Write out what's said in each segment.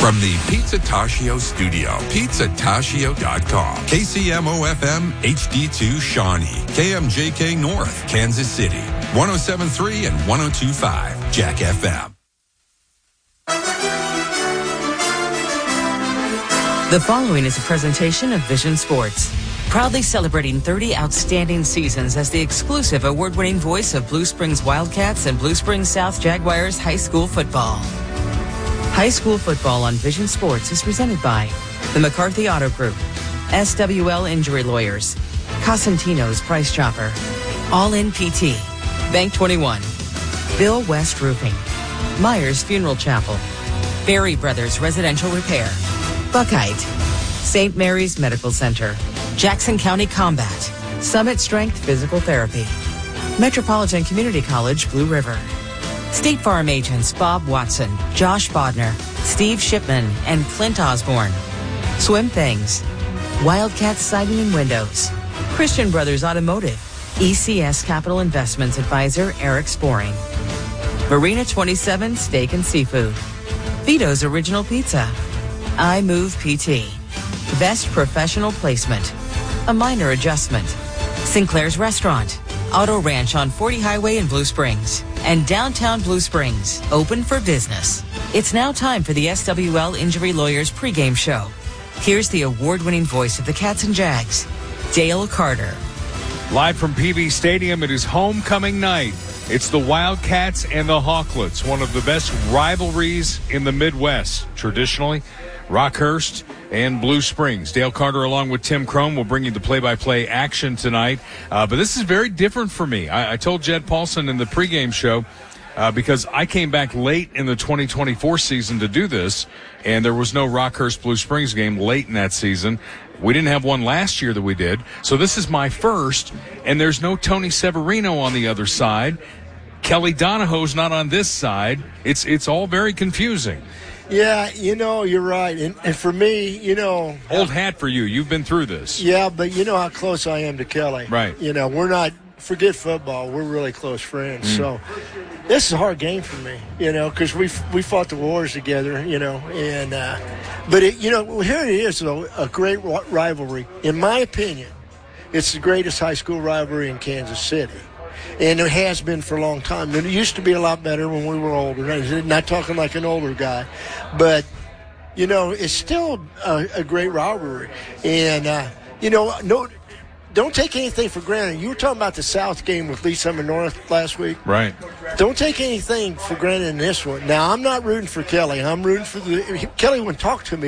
From the Pizzatascio studio, pizzatascio.com. KCMO-FM HD2 Shawnee, KMJK North, Kansas City, 107.3 and 102.5, Jack FM. The following is a presentation of Vision Sports, proudly celebrating 30 outstanding seasons as the exclusive award-winning voice of Blue Springs Wildcats and Blue Springs South Jaguars high school football. High school football on Vision Sports is presented by the McCarthy Auto Group, SWL Injury Lawyers, Cosentino's Price Chopper, All In PT, Bank 21, Bill West Roofing, Myers Funeral Chapel, Berry Brothers Residential Repair, Buckeye, St. Mary's Medical Center, Jackson County Combat, Summit Strength Physical Therapy, Metropolitan Community College Blue River, State Farm agents Bob Watson, Josh Bodner, Steve Shipman, and Clint Osborne. Swim Things, Wildcat Siding and Windows, Christian Brothers Automotive, ECS Capital Investments Advisor Eric Sporing, Marina 27 Steak and Seafood, Vito's Original Pizza, iMove PT, Best Professional Placement, A Minor Adjustment, Sinclair's Restaurant, Auto Ranch on 40 Highway in Blue Springs, and Downtown Blue Springs, open for business. It's now time for the SWL Injury Lawyers pregame show. Here's the award-winning voice of the Cats and Jags, Dale Carter. Live from PB Stadium, it is homecoming night. It's the Wildcats and the Hawklets, one of the best rivalries in the Midwest. Traditionally, Rockhurst and Blue Springs. Dale Carter along with Tim Crone will bring you the play-by-play action tonight. But this is very different for me. I told Jed Paulson in the pregame show because I came back late in the 2024 season to do this, and there was no Rockhurst Blue Springs game late in that season. We didn't have one last year that we did. So this is my first, and there's no Tony Severino on the other side. Kelly Donahoe's not on this side. It's all very confusing. Yeah, you're right. And for me, Old hat for you. You've been through this. Yeah, but you know how close I am to Kelly. Right. We're not, forget football, we're really close friends. So this is a hard game for me, because we fought the wars together, but here it is, though, a great rivalry. In my opinion, it's the greatest high school rivalry in Kansas City. And it has been for a long time. It used to be a lot better when we were older. Not talking like an older guy. But, it's still a great rivalry. And, don't take anything for granted. You were talking about the South game with Lee Summit North last week. Right. Don't take anything for granted in this one. Now, I'm not rooting for Kelly. I'm rooting for Kelly wouldn't talk to me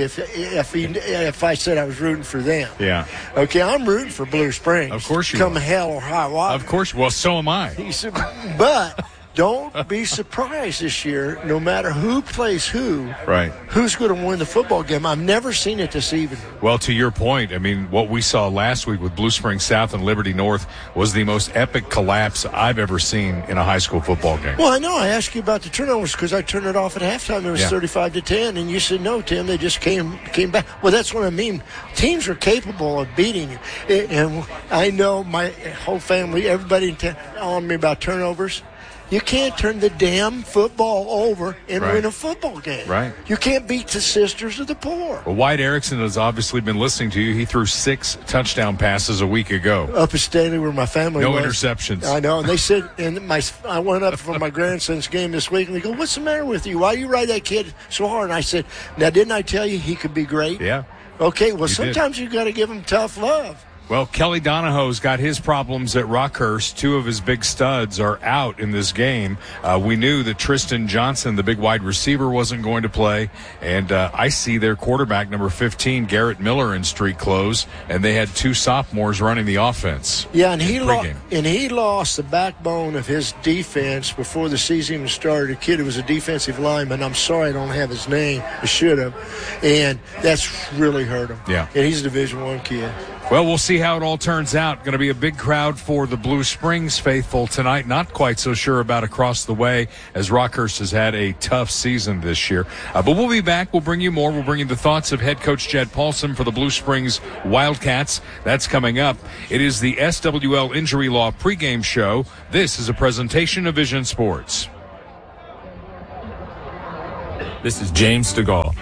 if I said I was rooting for them. Yeah. Okay, I'm rooting for Blue Springs. Of course you come are. Hell or high water. Of course. Well, so am I. But don't be surprised this year, no matter who plays who, right? Who's going to win the football game. I've never seen it this even. Well, to your point, I mean, what we saw last week with Blue Springs South and Liberty North was the most epic collapse I've ever seen in a high school football game. Well, I know. I asked you about the turnovers because I turned it off at halftime. It was 35-10, and you said, no, Tim, they just came back. Well, that's what I mean. Teams are capable of beating you. And I know my whole family, everybody on me about turnovers. You can't turn the damn football over and win a football game. Right. You can't beat the sisters of the poor. Well, Wyatt Erickson has obviously been listening to you. He threw 6 touchdown passes a week ago. Up at Stanley where my family was. No interceptions. I know. And they said, I went up for my grandson's game this week, and they go, what's the matter with you? Why do you ride that kid so hard? And I said, now, didn't I tell you he could be great? Yeah. Okay, well, sometimes you got to give him tough love. Well, Kelly Donahoe's got his problems at Rockhurst. 2 of his big studs are out in this game. We knew that Tristan Johnson, the big wide receiver, wasn't going to play. And I see their quarterback, number 15, Garrett Miller, in street clothes. And they had 2 sophomores running the offense. Yeah, and he lost the backbone of his defense before the season even started. A kid who was a defensive lineman. I'm sorry I don't have his name. I should have. And that's really hurt him. Yeah. And he's a Division I kid. Well, we'll see how it all turns out. Going to be a big crowd for the Blue Springs faithful tonight. Not quite so sure about across the way, as Rockhurst has had a tough season this year. But we'll be back. We'll bring you more. We'll bring you the thoughts of head coach Jed Paulson for the Blue Springs Wildcats. That's coming up. It is the SWL Injury Law pregame show. This is a presentation of Vision Sports. This is James Stegall.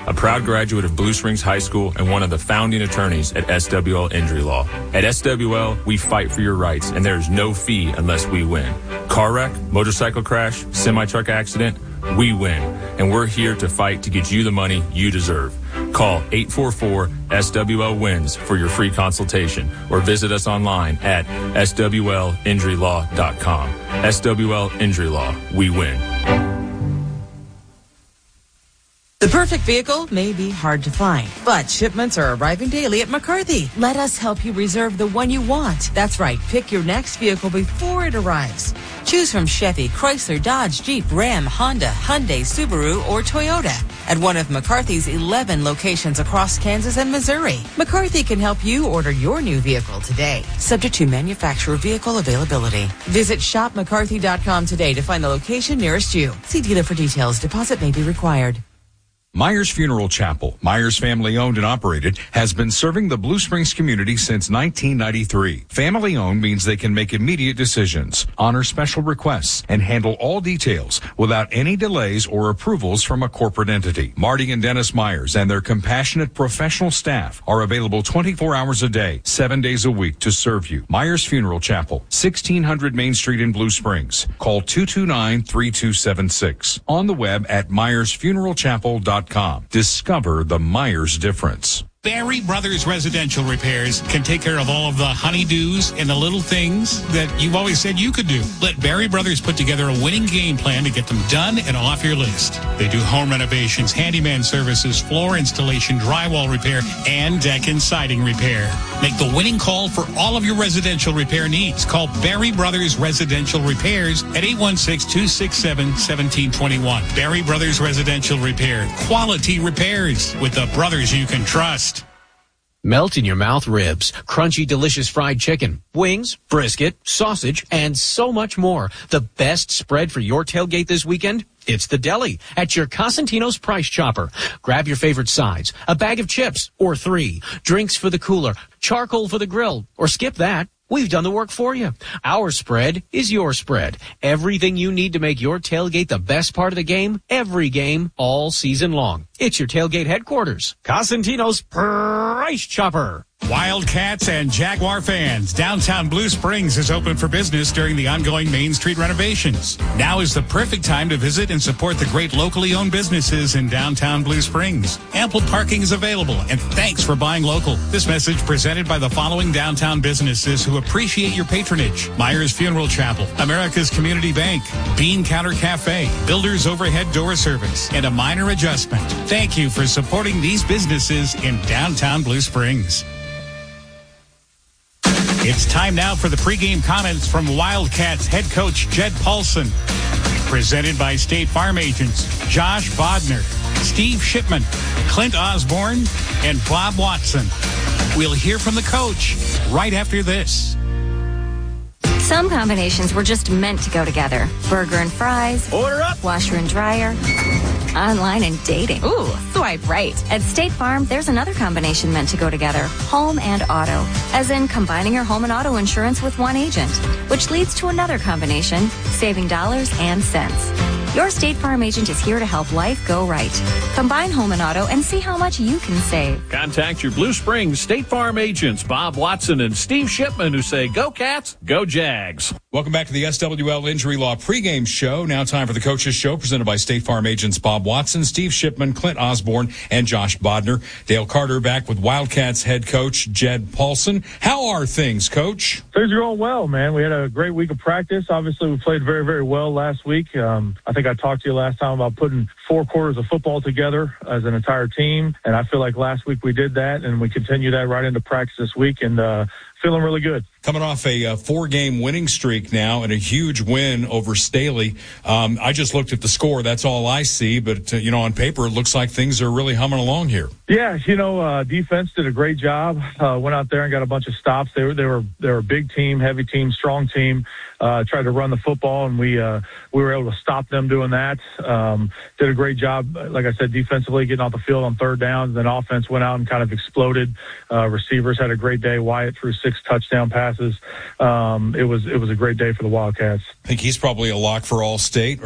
a proud graduate of Blue Springs High School and one of the founding attorneys at SWL Injury Law. At SWL, we fight for your rights, and there is no fee unless we win. Car wreck, motorcycle crash, semi-truck accident, we win. And we're here to fight to get you the money you deserve. Call 844-SWL-WINS for your free consultation or visit us online at swlinjurylaw.com. SWL Injury Law. We win. The perfect vehicle may be hard to find, but shipments are arriving daily at McCarthy. Let us help you reserve the one you want. That's right. Pick your next vehicle before it arrives. Choose from Chevy, Chrysler, Dodge, Jeep, Ram, Honda, Hyundai, Subaru, or Toyota at one of McCarthy's 11 locations across Kansas and Missouri. McCarthy can help you order your new vehicle today, subject to manufacturer vehicle availability. Visit shopmccarthy.com today to find the location nearest you. See dealer for details. Deposit may be required. Myers Funeral Chapel, Myers family owned and operated, has been serving the Blue Springs community since 1993. Family owned means they can make immediate decisions, honor special requests, and handle all details without any delays or approvals from a corporate entity. Marty and Dennis Myers and their compassionate professional staff are available 24 hours a day, 7 days a week to serve you. Myers Funeral Chapel, 1600 Main Street in Blue Springs. Call 229-3276. On the web at myersfuneralchapel.com. Discover the Myers difference. Barry Brothers Residential Repairs can take care of all of the honeydews and the little things that you've always said you could do. Let Barry Brothers put together a winning game plan to get them done and off your list. They do home renovations, handyman services, floor installation, drywall repair, and deck and siding repair. Make the winning call for all of your residential repair needs. Call Barry Brothers Residential Repairs at 816-267-1721. Barry Brothers Residential Repair. Quality repairs with the brothers you can trust. Melt in your mouth ribs, crunchy, delicious fried chicken, wings, brisket, sausage, and so much more. The best spread for your tailgate this weekend? It's the deli at your Cosentino's Price Chopper. Grab your favorite sides, a bag of chips or 3, drinks for the cooler, charcoal for the grill, or skip that. We've done the work for you. Our spread is your spread. Everything you need to make your tailgate the best part of the game, every game, all season long. It's your tailgate headquarters. Cosentino's Price Chopper. Wildcats and Jaguar fans, downtown Blue Springs is open for business during the ongoing Main Street renovations. Now is the perfect time to visit and support the great locally owned businesses in downtown Blue Springs. Ample parking is available, and thanks for buying local. This message presented by the following downtown businesses who appreciate your patronage: Myers Funeral Chapel, America's Community Bank, Bean Counter Cafe, Builders Overhead Door Service, and A Minor Adjustment. Thank you for supporting these businesses in downtown Blue Springs. It's time now for the pregame comments from Wildcats head coach Jed Paulson. Presented by State Farm agents Josh Bodner, Steve Shipman, Clint Osborne, and Bob Watson. We'll hear from the coach right after this. Some combinations were just meant to go together. Burger and fries. Order up. Washer and dryer. Online and dating. Ooh, swipe right. At State Farm, there's another combination meant to go together. Home and auto. As in combining your home and auto insurance with one agent. Which leads to another combination, saving dollars and cents. Your State Farm agent is here to help life go right. Combine home and auto and see how much you can save. Contact your Blue Springs State Farm agents, Bob Watson and Steve Shipman, who say, go Cats, go Jags. Welcome back to the SWL Injury Law pregame show. Now time for the Coaches Show, presented by State Farm agents Bob Watson, Steve Shipman, Clint Osborne, and Josh Bodner. Dale Carter back with Wildcats head coach Jed Paulson. How are things, Coach? Things are going well, man. We had a great week of practice. Obviously, we played very, very well last week. I think I talked to you last time about putting 4 quarters of football together as an entire team, and I feel like last week we did that, and we continue that right into practice this week, and feeling really good. Coming off a 4-game winning streak now and a huge win over Staley. I just looked at the score. That's all I see. But, on paper, it looks like things are really humming along here. Yeah, defense did a great job. Went out there and got a bunch of stops. They were a big team, heavy team, strong team. Tried to run the football, and we were able to stop them doing that. Did a great job, like I said, defensively, getting off the field on 3rd downs. Then offense went out and kind of exploded. Receivers had a great day. Wyatt threw 6 touchdown passes. It was a great day for the Wildcats. I think he's probably a lock for All-State, right?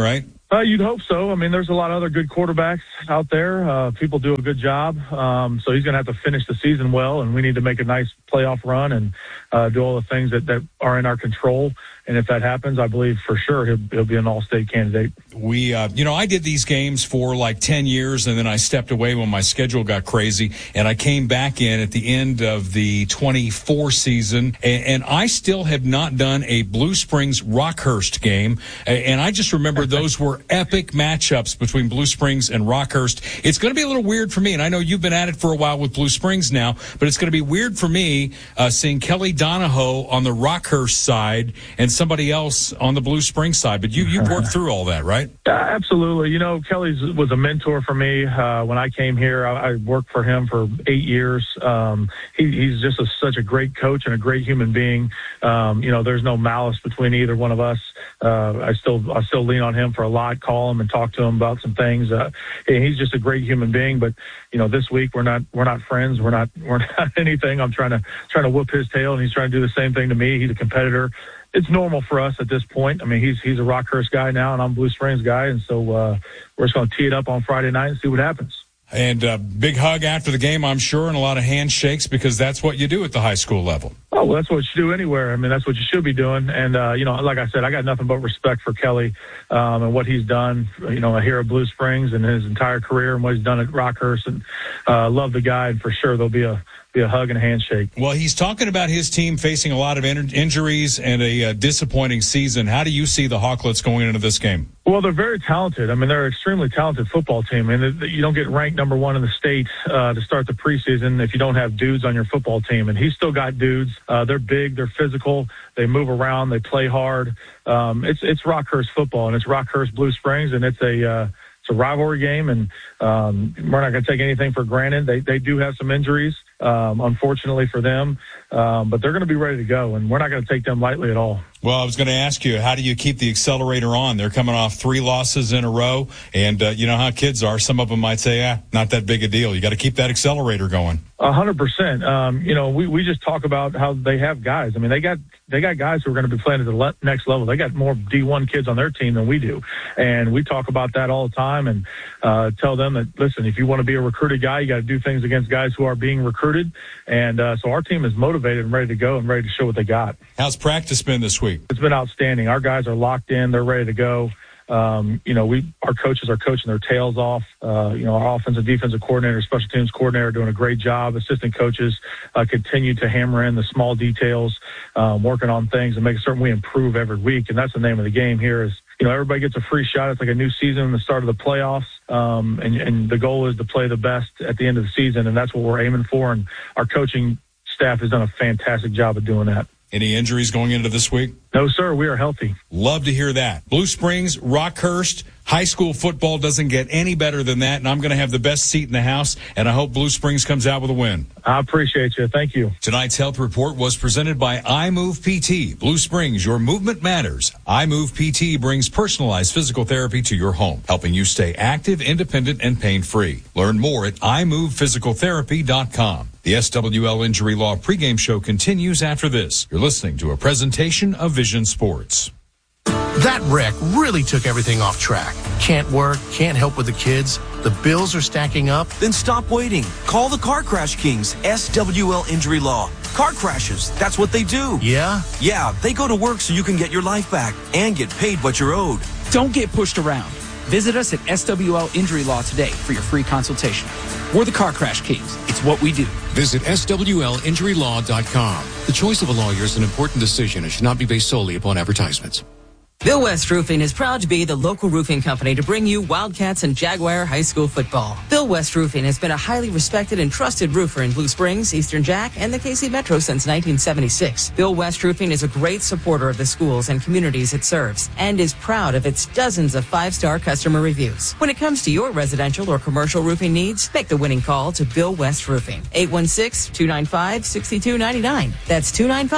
You'd hope so. I mean, there's a lot of other good quarterbacks out there. People do a good job. So he's going to have to finish the season well, and we need to make a nice playoff run and do all the things that are in our control. And if that happens, I believe for sure he'll be an all-state candidate. We, I did these games for like 10 years, and then I stepped away when my schedule got crazy, and I came back in at the end of the 24 season, and I still have not done a Blue Springs Rockhurst game, and I just remember those were epic matchups between Blue Springs and Rockhurst. It's going to be a little weird for me, and I know you've been at it for a while with Blue Springs now, but it's going to be weird for me seeing Kelly Donahoe on the Rockhurst side and somebody else on the Blue Springs side. But you've worked through all that, right? Absolutely. Kelly was a mentor for me when I came here. I worked for him for 8 years. He's just such a great coach and a great human being. There's no malice between either one of us. I still lean on him for a lot, call him and talk to him about some things. He's just a great human being. But this week we're not friends. We're not anything. I'm trying to whoop his tail, and he's trying to do the same thing to me. He's a competitor. It's normal for us at this point. I mean, he's a Rockhurst guy now, and I'm a Blue Springs guy, and so we're just going to tee it up on Friday night and see what happens. And a big hug after the game, I'm sure, and a lot of handshakes, because that's what you do at the high school level. Oh, well, that's what you do anywhere. I mean, that's what you should be doing. And, like I said, I got nothing but respect for Kelly and what he's done, here at Blue Springs and his entire career and what he's done at Rockhurst. And love the guy, and for sure there'll be a hug and a handshake. Well, he's talking about his team facing a lot of injuries and a disappointing season. How do you see the Hawklets going into this game? Well, they're very talented. I mean, they're an extremely talented football team. And you don't get ranked number one in the state to start the preseason if you don't have dudes on your football team. And he's still got dudes. They're big. They're physical. They move around. They play hard. It's Rockhurst football, and it's Rockhurst Blue Springs, and it's a rivalry game, and we're not going to take anything for granted. They do have some injuries, unfortunately for them, but they're going to be ready to go, and we're not going to take them lightly at all. Well, I was going to ask you, how do you keep the accelerator on? They're coming off 3 losses in a row, and you know how kids are. Some of them might say, not that big a deal. You got to keep that accelerator going. 100%. We just talk about how they have guys. I mean, they got guys who are going to be playing at the next level. They got more D1 kids on their team than we do, and we talk about that all the time and tell them that, listen, if you want to be a recruited guy, you got to do things against guys who are being recruited. And so our team is motivated and ready to go and ready to show what they got. How's practice been this week? It's been outstanding. Our guys are locked in. They're ready to go. Our coaches are coaching their tails off. Our offensive, defensive coordinator, special teams coordinator are doing a great job. Assistant coaches continue to hammer in the small details, working on things and making certain we improve every week. And that's the name of the game here is, everybody gets a free shot. It's like a new season in the start of the playoffs. And the goal is to play the best at the end of the season. And that's what we're aiming for. And our coaching staff has done a fantastic job of doing that. Any injuries going into this week? No, sir. We are healthy. Love to hear that. Blue Springs, Rockhurst, high school football doesn't get any better than that, and I'm going to have the best seat in the house, and I hope Blue Springs comes out with a win. I appreciate you. Thank you. Tonight's health report was presented by iMove PT. Blue Springs, your movement matters. iMove PT brings personalized physical therapy to your home, helping you stay active, independent, and pain-free. Learn more at iMovePhysicalTherapy.com. The SWL Injury Law pregame show continues after this. You're listening to a presentation of Vision Sports. That wreck really took everything off track. Can't work, can't help with the kids. The bills are stacking up. Then stop waiting. Call the Car Crash Kings, SWL Injury Law. Car crashes, that's what they do. Yeah? Yeah, they go to work so you can get your life back and get paid what you're owed. Don't get pushed around. Visit us at SWL Injury Law today for your free consultation. We're the Car Crash Kings. It's what we do. Visit SWLinjurylaw.com. The choice of a lawyer is an important decision and should not be based solely upon advertisements. Bill West Roofing is proud to be the local roofing company to bring you Wildcats and Jaguar High School football. Bill West Roofing has been a highly respected and trusted roofer in Blue Springs, Eastern Jack, and the KC Metro since 1976. Bill West Roofing is a great supporter of the schools and communities it serves and is proud of its dozens of 5-star customer reviews. When it comes to your residential or commercial roofing needs, make the winning call to Bill West Roofing. 816-295-6299. That's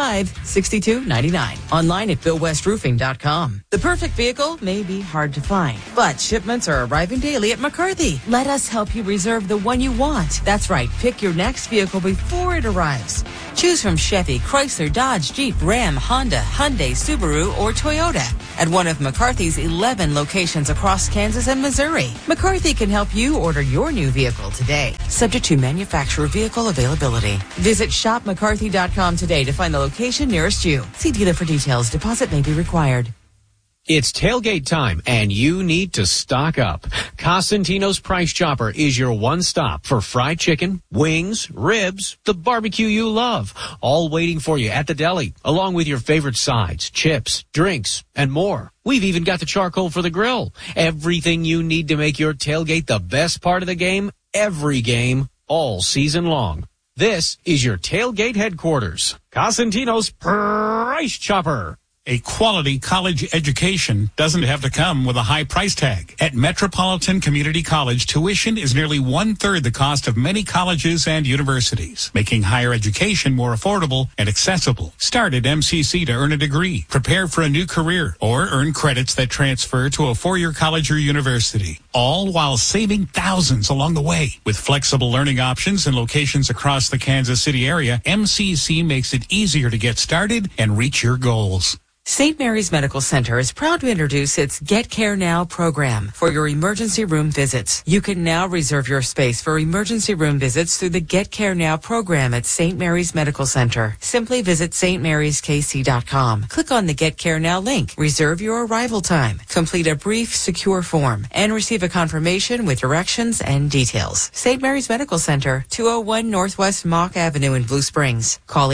295-6299. Online at BillWestRoofing.com. The perfect vehicle may be hard to find, but shipments are arriving daily at McCarthy. Let us help you reserve the one you want. That's right. Pick your next vehicle before it arrives. Choose from Chevy, Chrysler, Dodge, Jeep, Ram, Honda, Hyundai, Subaru, or Toyota. at one of McCarthy's 11 locations across Kansas and Missouri. McCarthy can help you order your new vehicle today, subject to manufacturer vehicle availability. Visit shopmccarthy.com today to find the location nearest you. See dealer for details. Deposit may be required. It's tailgate time, and you need to stock up. Cosentino's Price Chopper is your one stop for fried chicken, wings, ribs, the barbecue you love, all waiting for you at the deli, along with your favorite sides, chips, drinks, and more. We've even got the charcoal for the grill. Everything you need to make your tailgate the best part of the game, every game, all season long. This is your tailgate headquarters. Cosentino's Price Chopper. A quality college education doesn't have to come with a high price tag. At Metropolitan Community College, tuition is nearly 1/3 the cost of many colleges and universities, making higher education more affordable and accessible. Start at MCC to earn a degree, prepare for a new career, or earn credits that transfer to a four-year college or university, all while saving thousands along the way. With flexible learning options and locations across the Kansas City area, MCC makes it easier to get started and reach your goals. St. Mary's Medical Center is proud to introduce its Get Care Now program for your emergency room visits. You can now reserve your space for emergency room visits through the Get Care Now program at St. Mary's Medical Center. Simply visit stmaryskc.com. Click on the Get Care Now link, reserve your arrival time, complete a brief, secure form, and receive a confirmation with directions and details. St. Mary's Medical Center, 201 Northwest Mock Avenue in Blue Springs. Call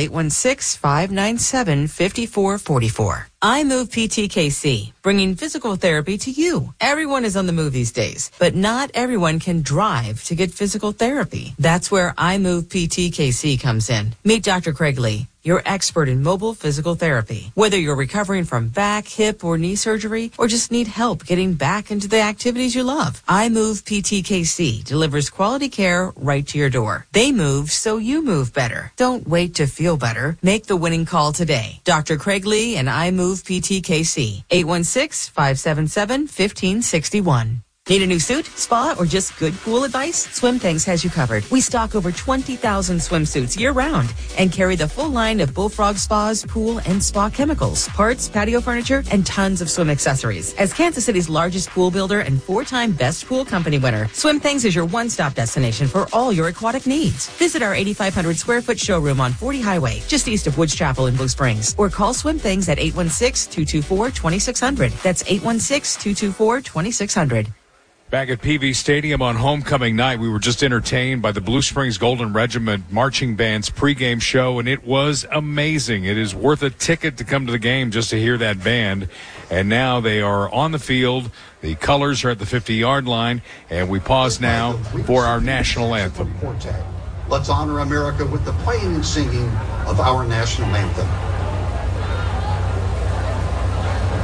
816-597-5444. iMove PTKC, bringing physical therapy to you. Everyone is on the move these days, but not everyone can drive to get physical therapy. That's where iMove PTKC comes in. Meet Dr. Craig Lee, your expert in mobile physical therapy. Whether you're recovering from back, hip, or knee surgery, or just need help getting back into the activities you love, iMove PTKC delivers quality care right to your door. They move so you move better. Don't wait to feel better. Make the winning call today. Dr. Craig Lee and iMove PTKC, 816-577-1561. Need a new suit, spa, or just good, cool advice? Swim Things has you covered. We stock over 20,000 swimsuits year-round and carry the full line of Bullfrog Spas, pool, and spa chemicals, parts, patio furniture, and tons of swim accessories. As Kansas City's largest pool builder and 4-time Best Pool Company winner, Swim Things is your one-stop destination for all your aquatic needs. Visit our 8,500-square-foot showroom on 40 Highway, just east of Woods Chapel in Blue Springs, or call Swim Things at 816-224-2600. That's 816-224-2600. Back at PV Stadium on homecoming night, we were just entertained by the Blue Springs Golden Regiment Marching Band's pregame show, and it was amazing. It is worth a ticket to come to the game just to hear that band. And now they are on the field. The colors are at the 50-yard line, and we pause now for our national anthem. Let's honor America with the playing and singing of our national anthem.